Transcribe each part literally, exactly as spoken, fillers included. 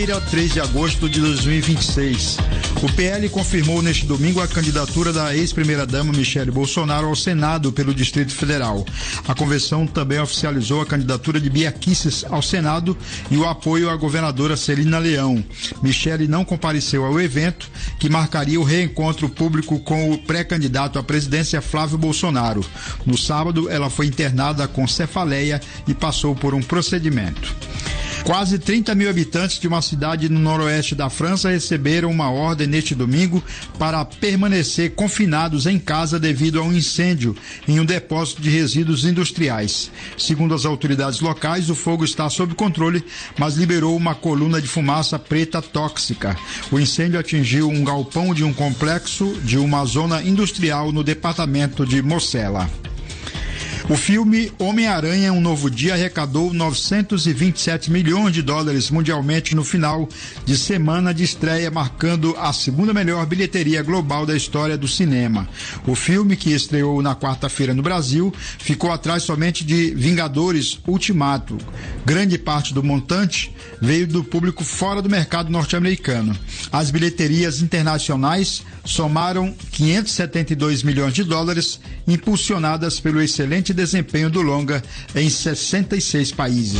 três de agosto de dois mil e vinte e seis. O P L confirmou neste domingo a candidatura da ex-primeira-dama Michele Bolsonaro ao Senado pelo Distrito Federal. A convenção também oficializou a candidatura de Bia Kicis ao Senado e o apoio à governadora Celina Leão. Michele não compareceu ao evento, que marcaria o reencontro público com o pré-candidato à presidência Flávio Bolsonaro. No sábado, ela foi internada com cefaleia e passou por um procedimento. Quase trinta mil habitantes de uma cidade no noroeste da França receberam uma ordem neste domingo para permanecer confinados em casa devido a um incêndio em um depósito de resíduos industriais. Segundo as autoridades locais, o fogo está sob controle, mas liberou uma coluna de fumaça preta tóxica. O incêndio atingiu um galpão de um complexo de uma zona industrial no departamento de Mosela. O filme Homem-Aranha, Um Novo Dia arrecadou novecentos e vinte e sete milhões de dólares mundialmente no final de semana de estreia, marcando a segunda melhor bilheteria global da história do cinema. O filme, que estreou na quarta-feira no Brasil, ficou atrás somente de Vingadores Ultimato. Grande parte do montante veio do público fora do mercado norte-americano. As bilheterias internacionais somaram quinhentos e setenta e dois milhões de dólares, impulsionadas pelo excelente desempenho do longa em sessenta e seis países.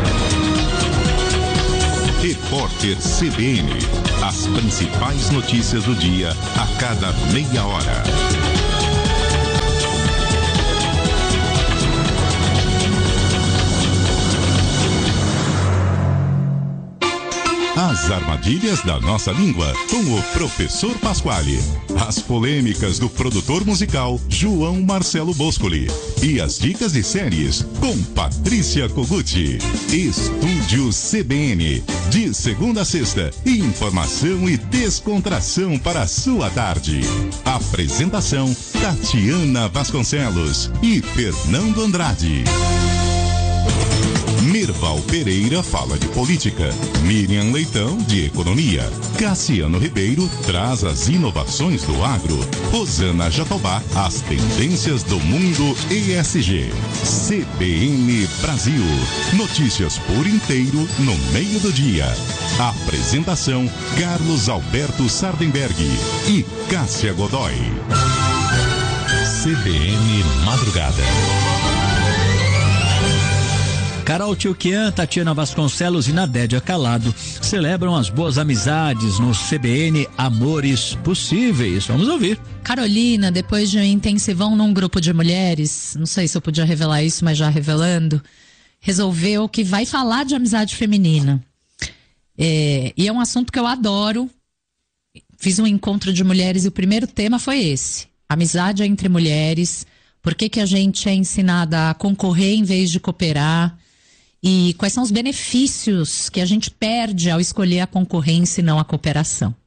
Repórter C B N. As principais notícias do dia a cada meia hora. As armadilhas da nossa língua, com o professor Pasquale. As polêmicas do produtor musical João Marcelo Boscoli. E as dicas de séries com Patrícia Koguchi. Estúdio C B N. De segunda a sexta, informação e descontração para a sua tarde. Apresentação Tatiana Vasconcelos e Fernando Andrade. Mirval Pereira fala de política, Miriam Leitão de economia, Cassiano Ribeiro traz as inovações do agro, Rosana Jatobá as tendências do mundo E S G. C B N Brasil, notícias por inteiro no meio do dia. Apresentação Carlos Alberto Sardenberg e Cássia Godoy. C B N Madrugada. Carol Tchoukian, Tatiana Vasconcelos e Nadédia Calado celebram as boas amizades no C B N Amores Possíveis. Vamos ouvir. Carolina, depois de um intensivão num grupo de mulheres, não sei se eu podia revelar isso, mas já revelando, resolveu que vai falar de amizade feminina. É, e é um assunto que eu adoro. Fiz um encontro de mulheres e o primeiro tema foi esse. Amizade entre mulheres. Por que que a gente é ensinada a concorrer em vez de cooperar? E quais são os benefícios que a gente perde ao escolher a concorrência e não a cooperação?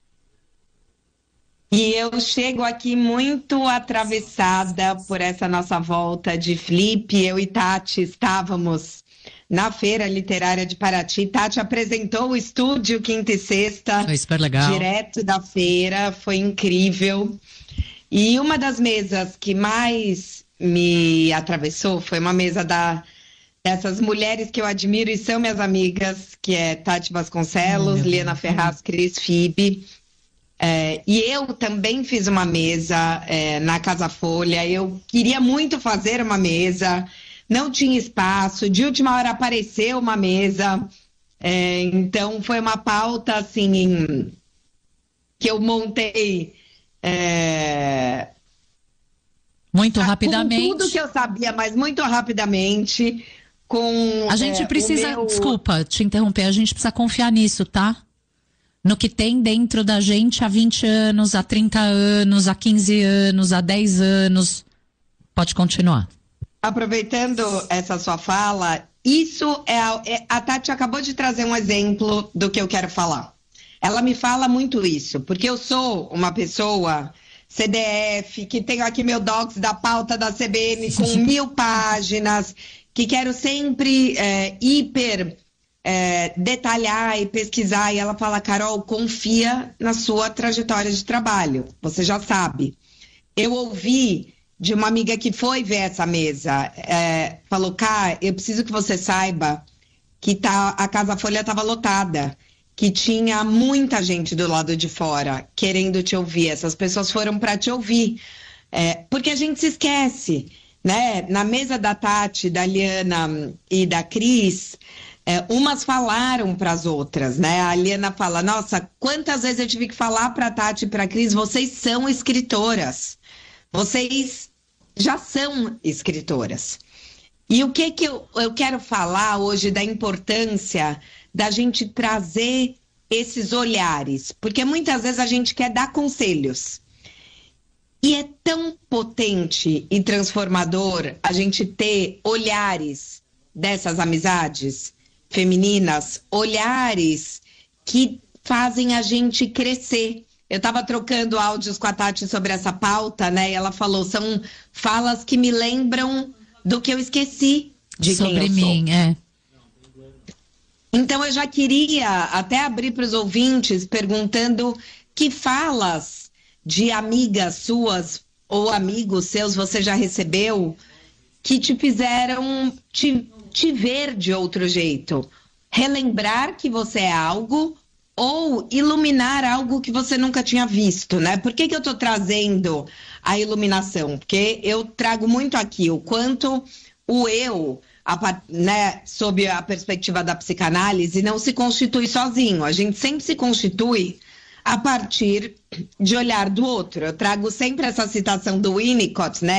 E eu chego aqui muito atravessada por essa nossa volta de Flip. Eu e Tati estávamos na Feira Literária de Paraty. Tati apresentou o estúdio quinta e sexta. Foi super legal. Direto da feira, foi incrível. E uma das mesas que mais me atravessou foi uma mesa da, dessas mulheres que eu admiro e são minhas amigas, que é Tati Vasconcelos, oh, Liana Ferraz, Cris Fibe. É, e eu também fiz uma mesa é, na Casa Folha. Eu queria muito fazer uma mesa, não tinha espaço. De última hora apareceu uma mesa. É, então foi uma pauta assim que eu montei é, muito rapidamente. Com tudo que eu sabia, mas muito rapidamente. Com a gente é, precisa, meu... desculpa te interromper, a gente precisa confiar nisso, tá? No que tem dentro da gente há vinte anos, há trinta anos, há quinze anos, há dez anos. Pode continuar. Aproveitando essa sua fala, isso é a, é a Tati acabou de trazer um exemplo do que eu quero falar. Ela me fala muito isso, porque eu sou uma pessoa C D F, que tenho aqui meu docs da pauta da C B N com mil páginas, que quero sempre é, hiper é, detalhar e pesquisar. E ela fala, Carol, confia na sua trajetória de trabalho, você já sabe. Eu ouvi de uma amiga que foi ver essa mesa, é, falou, Cá, eu preciso que você saiba que tá, a Casa Folha estava lotada. que tinha muita gente do lado de fora querendo te ouvir. Essas pessoas foram para te ouvir. É, porque a gente se esquece, né? Na mesa da Tati, da Liana e da Cris, é, umas falaram para as outras, né? A Liana fala, nossa, quantas vezes eu tive que falar para a Tati e para a Cris, vocês são escritoras. Vocês já são escritoras. E o que que eu, eu quero falar hoje da importância da gente trazer esses olhares, porque muitas vezes a gente quer dar conselhos. E é tão potente e transformador a gente ter olhares dessas amizades femininas, olhares que fazem a gente crescer. Eu estava trocando áudios com a Tati sobre essa pauta, né? E ela falou, são falas que me lembram do que eu esqueci de sobre quem eu mim, sou. é. Então eu já queria até abrir para os ouvintes perguntando que falas de amigas suas ou amigos seus você já recebeu que te fizeram te, te ver de outro jeito, relembrar que você é algo ou iluminar algo que você nunca tinha visto, né? Por que que eu tô trazendo a iluminação? Porque eu trago muito aqui o quanto o eu, a, né, sob a perspectiva da psicanálise, não se constitui sozinho. A gente sempre se constitui a partir de olhar do outro. Eu trago sempre essa citação do Winnicott, né?